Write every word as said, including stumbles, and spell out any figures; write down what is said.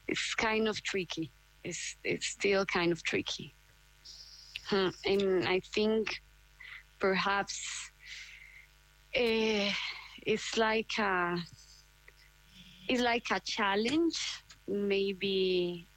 it's kind of tricky. It's it's still kind of tricky. Hmm. And I think perhaps uh, it's like a it's like a challenge, maybe